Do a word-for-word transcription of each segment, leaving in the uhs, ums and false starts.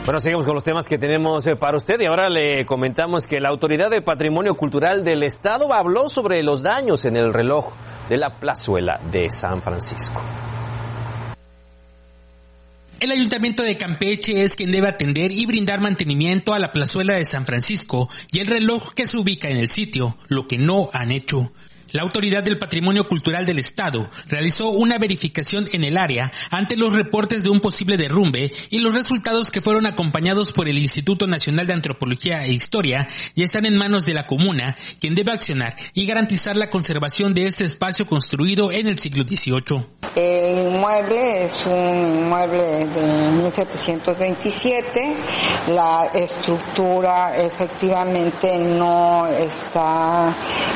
Bueno, seguimos con los temas que tenemos para usted y ahora le comentamos que la Autoridad de Patrimonio Cultural del Estado habló sobre los daños en el reloj de la plazuela de San Francisco. El Ayuntamiento de Campeche es quien debe atender y brindar mantenimiento a la plazuela de San Francisco y el reloj que se ubica en el sitio, lo que no han hecho. La Autoridad del Patrimonio Cultural del Estado realizó una verificación en el área ante los reportes de un posible derrumbe y los resultados que fueron acompañados por el Instituto Nacional de Antropología e Historia ya están en manos de la comuna, quien debe accionar y garantizar la conservación de este espacio construido en el siglo dieciocho. El inmueble es un inmueble de mil setecientos veintisiete, la estructura efectivamente no está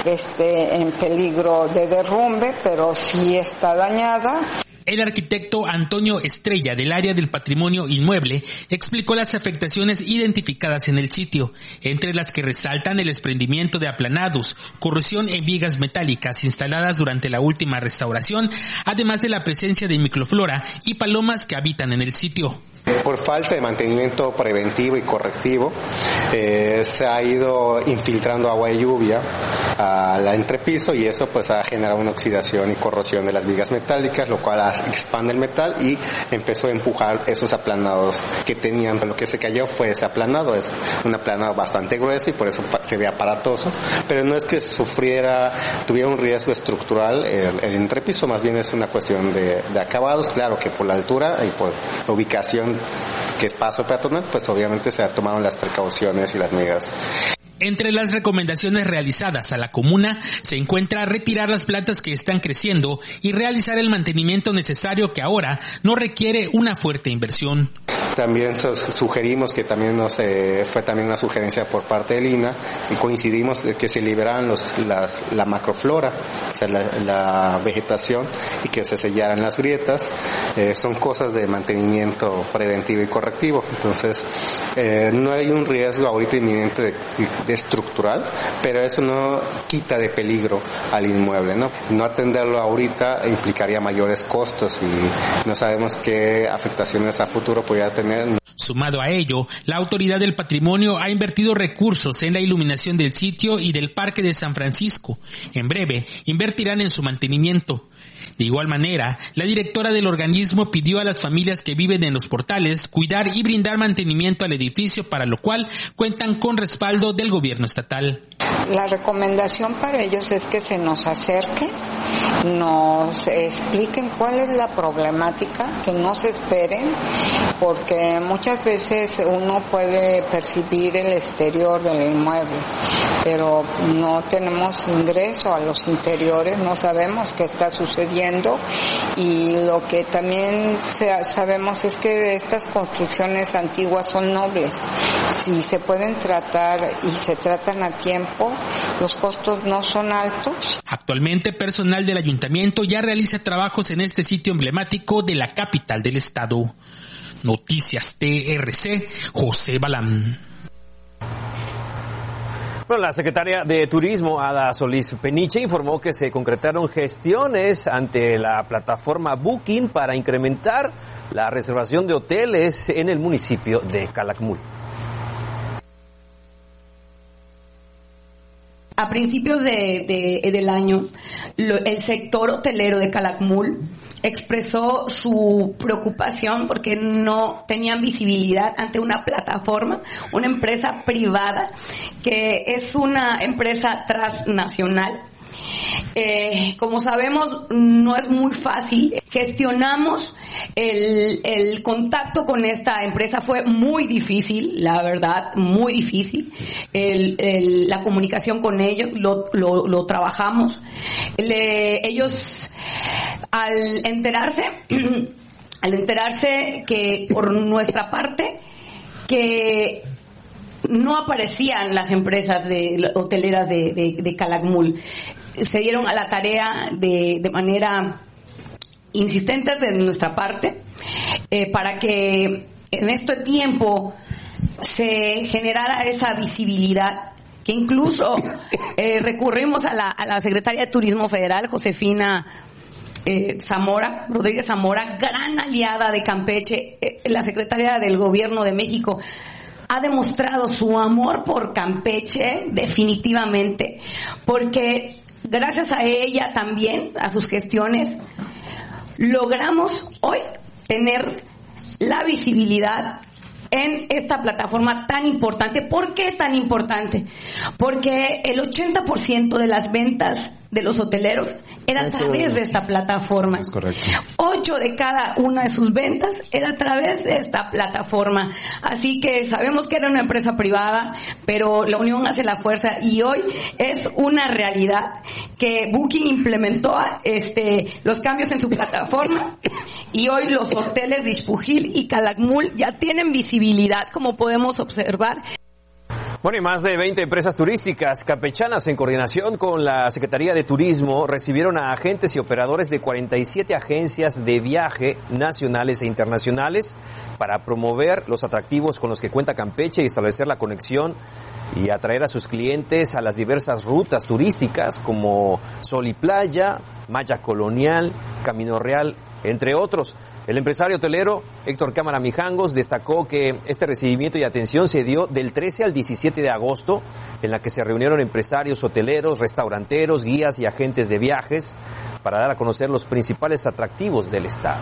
este, en peligro de derrumbe, pero sí está dañada. El arquitecto Antonio Estrella del área del patrimonio inmueble explicó las afectaciones identificadas en el sitio, entre las que resaltan el desprendimiento de aplanados, corrosión en vigas metálicas instaladas durante la última restauración, además de la presencia de microflora y palomas que habitan en el sitio. Por falta de mantenimiento preventivo y correctivo, eh, se ha ido infiltrando agua de lluvia al entrepiso y eso pues ha generado una oxidación y corrosión de las vigas metálicas, lo cual expande el metal y empezó a empujar esos aplanados que tenían. Lo que se cayó fue ese aplanado, es un aplanado bastante grueso y por eso se ve aparatoso, pero no es que sufriera, tuviera un riesgo estructural el, el entrepiso, más bien es una cuestión de, de acabados. Claro que por la altura y por la ubicación que es paso peatonal, pues obviamente se tomaron las precauciones y las medidas. Entre las recomendaciones realizadas a la comuna se encuentra retirar las plantas que están creciendo y realizar el mantenimiento necesario que ahora no requiere una fuerte inversión. También sugerimos que también nos eh, fue también una sugerencia por parte del I N A y coincidimos de que se liberaran los, la, la macroflora, o sea, la, la vegetación y que se sellaran las grietas. Eh, son cosas de mantenimiento preventivo y correctivo. Entonces, eh, no hay un riesgo ahorita inminente de, de estructural, pero eso no quita de peligro al inmueble, ¿no? No atenderlo ahorita implicaría mayores costos y no sabemos qué afectaciones a futuro podría tener. Sumado a ello, la Autoridad del Patrimonio ha invertido recursos en la iluminación del sitio y del Parque de San Francisco. En breve, invertirán en su mantenimiento. De igual manera, la directora del organismo pidió a las familias que viven en los portales cuidar y brindar mantenimiento al edificio, para lo cual cuentan con respaldo del gobierno estatal. La recomendación para ellos es que se nos acerquen, nos expliquen cuál es la problemática, que no se esperen, porque muchas veces uno puede percibir el exterior del inmueble, pero no tenemos ingreso a los interiores, no sabemos qué está sucediendo y lo que también sabemos es que estas construcciones antiguas son nobles. Si se pueden tratar y se tratan a tiempo, los costos no son altos. Actualmente, personal del ayuntamiento ya realiza trabajos en este sitio emblemático de la capital del estado. Noticias T R C, José Balán. Bueno, la secretaria de Turismo, Ada Solís Peniche, informó que se concretaron gestiones ante la plataforma Booking para incrementar la reservación de hoteles en el municipio de Calakmul. A principios de, de, del año, lo, el sector hotelero de Calakmul expresó su preocupación porque no tenían visibilidad ante una plataforma, una empresa privada que es una empresa transnacional. Eh, como sabemos, no es muy fácil. Gestionamos el, el contacto con esta empresa, fue muy difícil, la verdad, muy difícil. El, el, la comunicación con ellos, lo, lo, lo trabajamos. Le, ellos, al enterarse, al enterarse que por nuestra parte, que no aparecían las empresas de hoteleras de, de, de Calakmul, se dieron a la tarea de, de manera insistente de nuestra parte eh, para que en este tiempo se generara esa visibilidad, que incluso eh, recurrimos a la, a la secretaria de Turismo Federal, Josefina eh, Zamora, Rodríguez Zamora, gran aliada de Campeche, eh, la secretaria del Gobierno de México, ha demostrado su amor por Campeche definitivamente, porque gracias a ella también, a sus gestiones, logramos hoy tener la visibilidad en esta plataforma tan importante. ¿Por qué tan importante? Porque el ochenta por ciento de las ventas de los hoteleros era a través de esta plataforma. Es correcto. Ocho de cada una de sus ventas era a través de esta plataforma. Así que sabemos que era una empresa privada, pero la unión hace la fuerza, y hoy es una realidad que Booking implementó este los cambios en su plataforma, y hoy los hoteles de Xpujil y Calakmul ya tienen visibilidad, como podemos observar. Bueno, y más de veinte empresas turísticas campechanas, en coordinación con la Secretaría de Turismo, recibieron a agentes y operadores de cuarenta y siete agencias de viaje nacionales e internacionales para promover los atractivos con los que cuenta Campeche y establecer la conexión y atraer a sus clientes a las diversas rutas turísticas como Sol y Playa, Maya Colonial, Camino Real, entre otros. El empresario hotelero Héctor Cámara Mijangos destacó que este recibimiento y atención se dio del trece al diecisiete de agosto, en la que se reunieron empresarios hoteleros, restauranteros, guías y agentes de viajes para dar a conocer los principales atractivos del estado.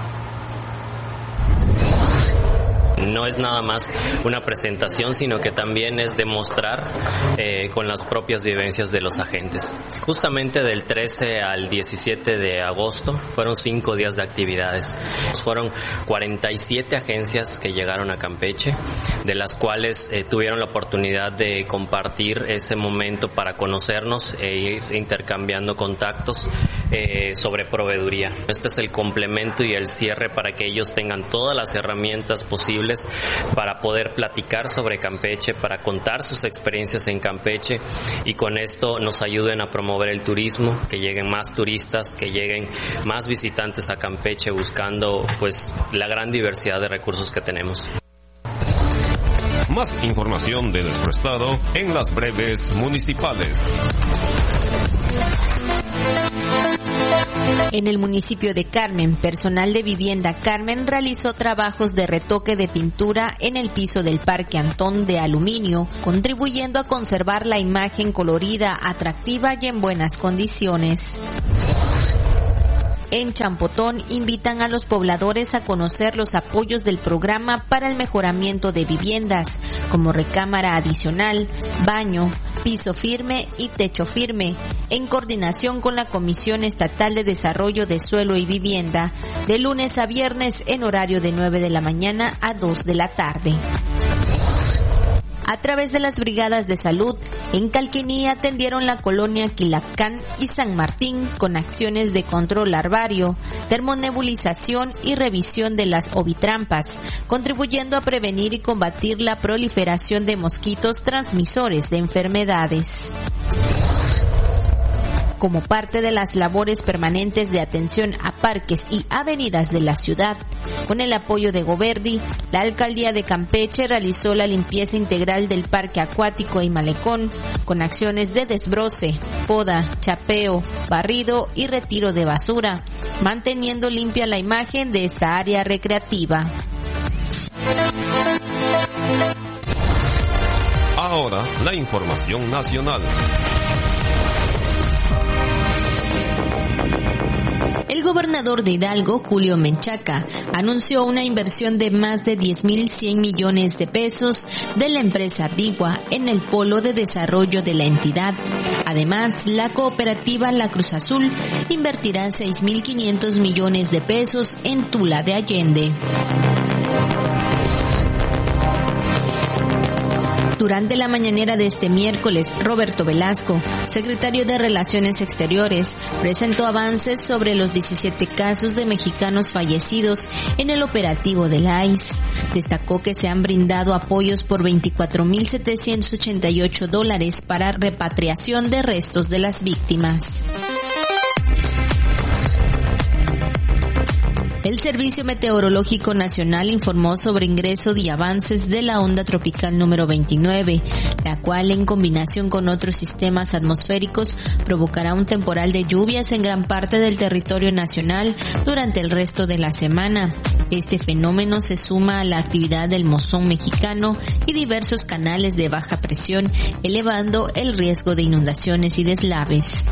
No es nada más una presentación, sino que también es demostrar eh, con las propias vivencias de los agentes. Justamente del trece al diecisiete de agosto fueron cinco días de actividades. Fueron cuarenta y siete agencias que llegaron a Campeche, de las cuales eh, tuvieron la oportunidad de compartir ese momento para conocernos e ir intercambiando contactos eh, sobre proveeduría. Este es el complemento y el cierre para que ellos tengan todas las herramientas posibles para poder platicar sobre Campeche, para contar sus experiencias en Campeche, y con esto nos ayuden a promover el turismo, que lleguen más turistas, que lleguen más visitantes a Campeche buscando pues la gran diversidad de recursos que tenemos. Más información de nuestro estado en las breves municipales. En el municipio de Carmen, personal de Vivienda Carmen realizó trabajos de retoque de pintura en el piso del Parque Antón de aluminio, contribuyendo a conservar la imagen colorida, atractiva y en buenas condiciones. En Champotón invitan a los pobladores a conocer los apoyos del programa para el mejoramiento de viviendas, como recámara adicional, baño, piso firme y techo firme, en coordinación con la Comisión Estatal de Desarrollo de Suelo y Vivienda, de lunes a viernes en horario de nueve de la mañana a dos de la tarde. A través de las brigadas de salud, en Calquiní atendieron la colonia Quilacán y San Martín con acciones de control larvario, termonebulización y revisión de las ovitrampas, contribuyendo a prevenir y combatir la proliferación de mosquitos transmisores de enfermedades. Como parte de las labores permanentes de atención a parques y avenidas de la ciudad, con el apoyo de Goverdi, la Alcaldía de Campeche realizó la limpieza integral del parque acuático y malecón, con acciones de desbroce, poda, chapeo, barrido y retiro de basura, manteniendo limpia la imagen de esta área recreativa. Ahora, la información nacional. El gobernador de Hidalgo, Julio Menchaca, anunció una inversión de más de diez mil cien millones de pesos de la empresa Digua en el polo de desarrollo de la entidad. Además, la cooperativa La Cruz Azul invertirá seis mil quinientos millones de pesos en Tula de Allende. Durante la mañanera de este miércoles, Roberto Velasco, secretario de Relaciones Exteriores, presentó avances sobre los diecisiete casos de mexicanos fallecidos en el operativo de la I C E. Destacó que se han brindado apoyos por veinticuatro mil setecientos ochenta y ocho dólares para repatriación de restos de las víctimas. El Servicio Meteorológico Nacional informó sobre ingreso y avances de la onda tropical número veintinueve, la cual en combinación con otros sistemas atmosféricos provocará un temporal de lluvias en gran parte del territorio nacional durante el resto de la semana. Este fenómeno se suma a la actividad del monzón mexicano y diversos canales de baja presión, elevando el riesgo de inundaciones y deslaves.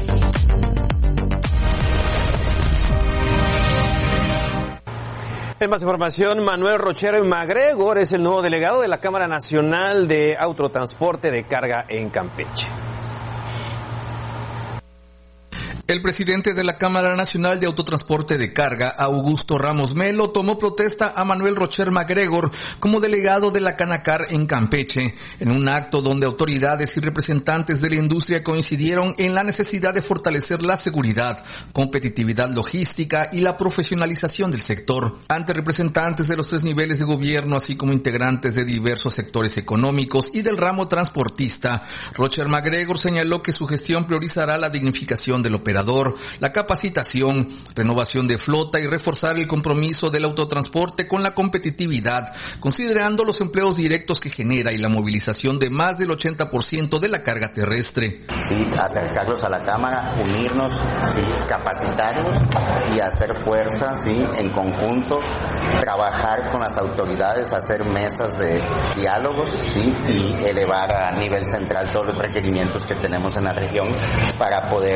En más información, Manuel Rocher MacGregor es el nuevo delegado de la Cámara Nacional de Autotransporte de Carga en Campeche. El presidente de la Cámara Nacional de Autotransporte de Carga, Augusto Ramos Melo, tomó protesta a Manuel Rocher MacGregor como delegado de la Canacar en Campeche, en un acto donde autoridades y representantes de la industria coincidieron en la necesidad de fortalecer la seguridad, competitividad logística y la profesionalización del sector. Ante representantes de los tres niveles de gobierno, así como integrantes de diversos sectores económicos y del ramo transportista, Rocher MacGregor señaló que su gestión priorizará la dignificación del operador, la capacitación, renovación de flota y reforzar el compromiso del autotransporte con la competitividad, considerando los empleos directos que genera y la movilización de más del ochenta por ciento de la carga terrestre. Sí, acercarlos a la Cámara, unirnos, sí, capacitarnos y hacer fuerza, sí, en conjunto, trabajar con las autoridades, hacer mesas de diálogos, sí, y elevar a nivel central todos los requerimientos que tenemos en la región para poder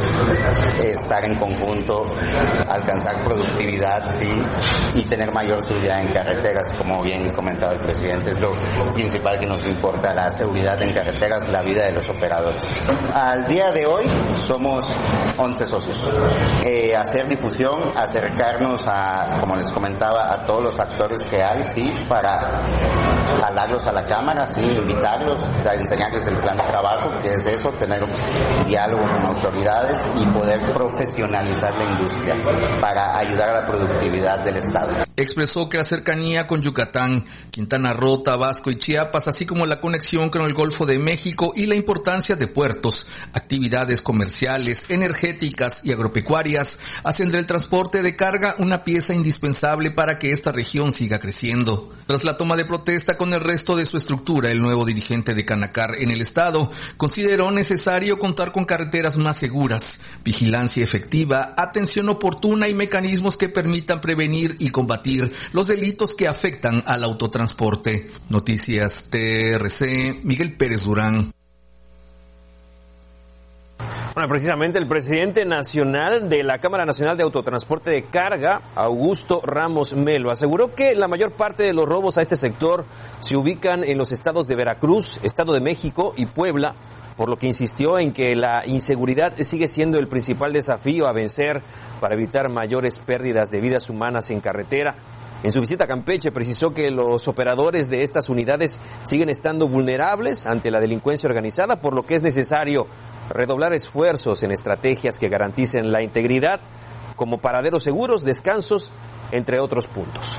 estar en conjunto, alcanzar productividad, sí, y tener mayor seguridad en carreteras, como bien comentaba el presidente, es lo principal que nos importa, la seguridad en carreteras, la vida de los operadores. Al día de hoy somos once socios. Eh, hacer difusión, acercarnos a, como les comentaba, a todos los actores que hay, sí, para jalarlos a la Cámara, sí, invitarlos, a enseñarles el plan de trabajo, que es eso, tener un diálogo con autoridades y poder profesionalizar la industria para ayudar a la productividad del Estado. Expresó que la cercanía con Yucatán, Quintana Roo, Tabasco y Chiapas, así como la conexión con el Golfo de México y la importancia de puertos, actividades comerciales, energéticas y agropecuarias, hacen del transporte de carga una pieza indispensable para que esta región siga creciendo. Tras la toma de protesta con el resto de su estructura, el nuevo dirigente de Canacar en el Estado consideró necesario contar con carreteras más seguras, vigilancia efectiva, atención oportuna y mecanismos que permitan prevenir y combatir los delitos que afectan al autotransporte. Noticias T R C, Miguel Pérez Durán. Bueno, precisamente el presidente nacional de la Cámara Nacional de Autotransporte de Carga, Augusto Ramos Melo, aseguró que la mayor parte de los robos a este sector se ubican en los estados de Veracruz, Estado de México y Puebla, por lo que insistió en que la inseguridad sigue siendo el principal desafío a vencer para evitar mayores pérdidas de vidas humanas en carretera. En su visita a Campeche precisó que los operadores de estas unidades siguen estando vulnerables ante la delincuencia organizada, por lo que es necesario redoblar esfuerzos en estrategias que garanticen la integridad, como paraderos seguros, descansos, entre otros puntos.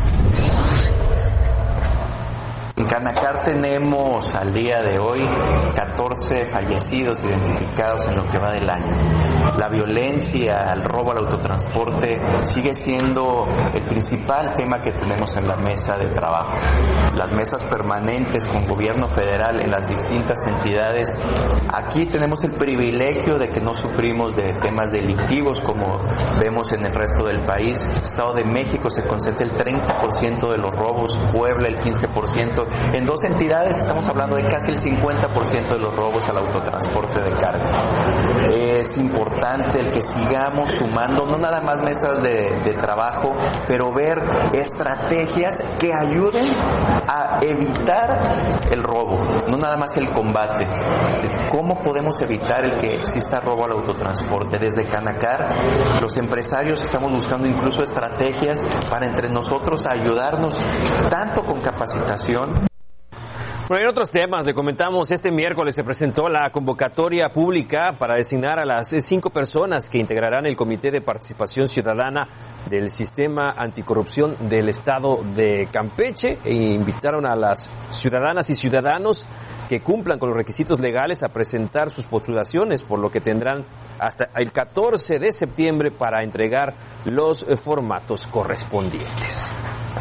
En Canacar tenemos al día de hoy catorce fallecidos identificados en lo que va del año. La violencia, el robo al autotransporte sigue siendo el principal tema que tenemos en la mesa de trabajo. Las mesas permanentes con gobierno federal en las distintas entidades. Aquí tenemos el privilegio de que no sufrimos de temas delictivos como vemos en el resto del país. Estado de México se concentra el treinta por ciento de los robos, Puebla el quince por ciento. En dos entidades estamos hablando de casi el cincuenta por ciento de los robos al autotransporte de carga. Es importante el que sigamos sumando, no nada más mesas de, de trabajo, pero ver estrategias que ayuden a evitar el robo, no nada más el combate. ¿Cómo podemos evitar el que exista robo al autotransporte? Desde Canacar, los empresarios estamos buscando incluso estrategias para entre nosotros ayudarnos tanto con capacitación. Bueno, en otros temas, le comentamos, este miércoles se presentó la convocatoria pública para designar a las cinco personas que integrarán el Comité de Participación Ciudadana del Sistema Anticorrupción del Estado de Campeche, e invitaron a las ciudadanas y ciudadanos que cumplan con los requisitos legales a presentar sus postulaciones, por lo que tendrán hasta el catorce de septiembre para entregar los formatos correspondientes.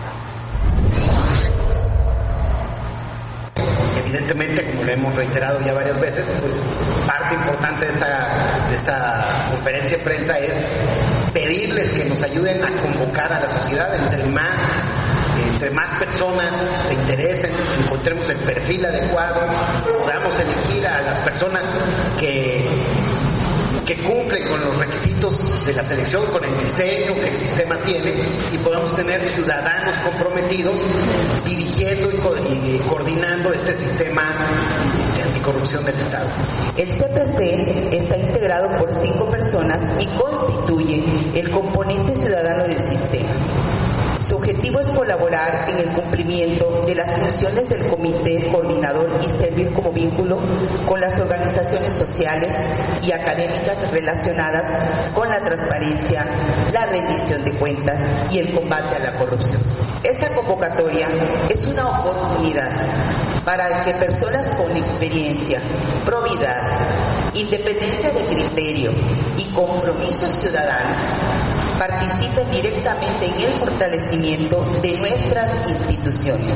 Evidentemente, como lo hemos reiterado ya varias veces, pues parte importante de esta, de esta conferencia de prensa es pedirles que nos ayuden a convocar a la sociedad. Entre más, entre más personas se interesen, encontremos el perfil adecuado, podamos elegir a las personas que que cumplen con los requisitos de la selección, con el diseño que el sistema tiene, y podamos tener ciudadanos comprometidos dirigiendo y, co- y coordinando este sistema de anticorrupción del Estado. El C P C está integrado por cinco personas y constituye el componente ciudadano del sistema. Su objetivo es colaborar en el cumplimiento de las funciones del comité coordinador y servir como vínculo con las organizaciones sociales y académicas relacionadas con la transparencia, la rendición de cuentas y el combate a la corrupción. Esta convocatoria es una oportunidad para que personas con experiencia, probidad, independencia de criterio y compromiso ciudadano participen directamente en el fortalecimiento de nuestras instituciones.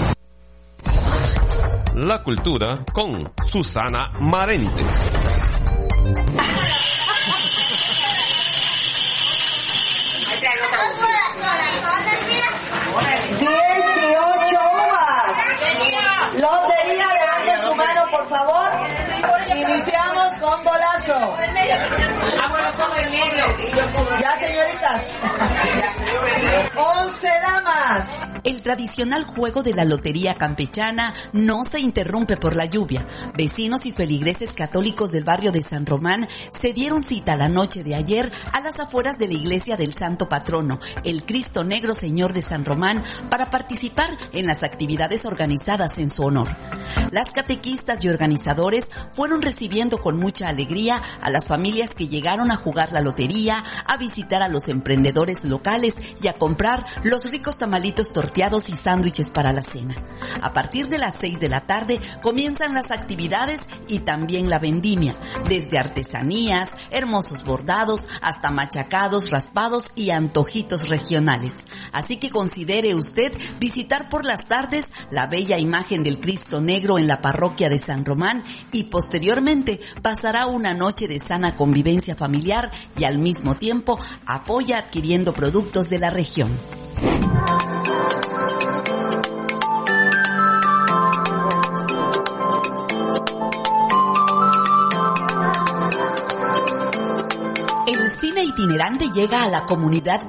La cultura con Susana Marentes. dieciocho uvas. Lotería, levante su mano, por favor. Iniciamos con golazo. Ya, señoritas. once damas. El tradicional juego de la lotería campechana no se interrumpe por la lluvia. Vecinos y feligreses católicos del barrio de San Román se dieron cita la noche de ayer a las afueras de la iglesia del Santo Patrono, el Cristo Negro Señor de San Román, para participar en las actividades organizadas en su honor. Las catequistas y organizadores fueron recibiendo con mucha alegría a las familias que llegaron a jugar la lotería, a visitar a los emprendedores locales y a comprar los ricos tamalitos torteados y sándwiches para la cena. A partir de las seis de la tarde comienzan las actividades y también la vendimia, desde artesanías, hermosos bordados, hasta machacados, raspados y antojitos regionales. Así que considere usted visitar por las tardes la bella imagen del Cristo Negro en la parroquia de San Román y posteriormente pasará una noche de sana convivencia familiar y al mismo tiempo apoya adquiriendo productos de la región. El cine itinerante llega a la comunidad